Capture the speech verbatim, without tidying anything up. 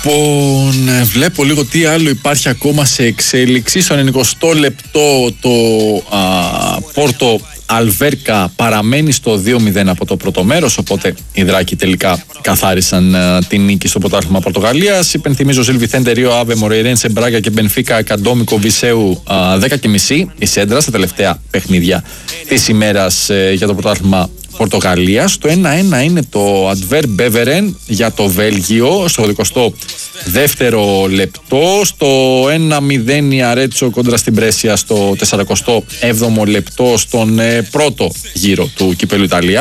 Λοιπόν, βλέπω λίγο τι άλλο υπάρχει ακόμα σε εξέλιξη. Στο ενενηκοστό λεπτό το α, Πόρτο Αλβέρκα παραμένει στο δύο μηδέν από το πρώτο μέρος, οπότε οι Δράκοι τελικά καθάρισαν α, την νίκη στο πρωτάθλημα Πορτογαλίας. Υπενθυμίζω Ζιλ Βιθέντε, Ρίο Άβε, Μορεϊρένσε, Μπράγκα και Μπενφίκα Καντόμικο Βισέου δέκα και μισή η Σέντρα στα τελευταία παιχνίδια της ημέρας ε, για το πρωτάθλημα Πορτογαλίας. Το ένα ένα είναι το Αντβέρ Μπέβερεν για το Βέλγιο στο ογδοηκοστό δεύτερο λεπτό. Στο ένα μηδέν η Αρέτσο κόντρα στην Πρέσια στο σαρανταεπτό έβδομο λεπτό στον ε, πρώτο γύρο του Κυπέλλου Ιταλία.